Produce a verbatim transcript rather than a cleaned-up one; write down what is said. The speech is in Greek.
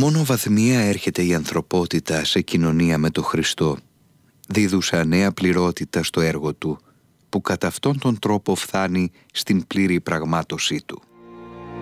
Μόνο βαθμία έρχεται η ανθρωπότητα σε κοινωνία με το Χριστό, δίδουσα νέα πληρότητα στο έργο του, που κατά αυτόν τον τρόπο φθάνει στην πλήρη πραγμάτωσή του.